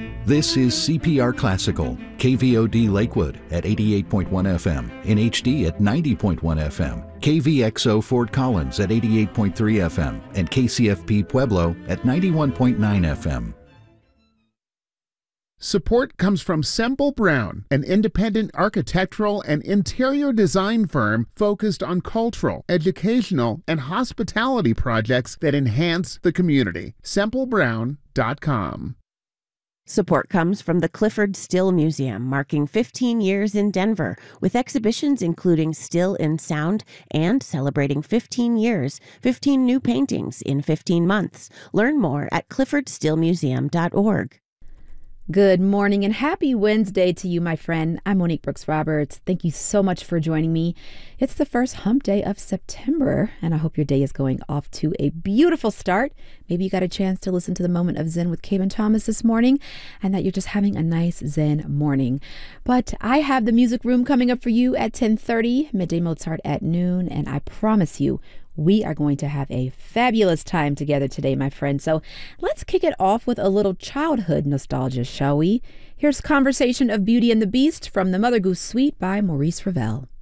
This is CPR Classical, KVOD Lakewood at 88.1 FM, in HD at 90.1 FM, KVXO Fort Collins at 88.3 FM, and KCFP Pueblo at 91.9 FM. Support comes from Semple Brown, an independent architectural and interior design firm focused on cultural, educational, and hospitality projects that enhance the community. SempleBrown.com. Support comes from the Clifford Still Museum, marking 15 years in Denver, with exhibitions including Still in Sound and celebrating 15 years, 15 new paintings in 15 months. Learn more at cliffordstillmuseum.org. Good morning and happy Wednesday to you, my friend. I'm Monique Brooks Roberts. Thank you so much for joining me. It's the first hump day of September, and I hope your day is going off to a beautiful start. Maybe you got a chance to listen to the Moment of Zen with Kevin Thomas this morning, and that you're just having a nice Zen morning. But I have the music room coming up for you at 10:30, Midday Mozart at noon, and I promise you, we are going to have a fabulous time together today, my friend. So let's kick it off with a little childhood nostalgia, shall we? Here's Conversation of Beauty and the Beast from the Mother Goose Suite by Maurice Ravel.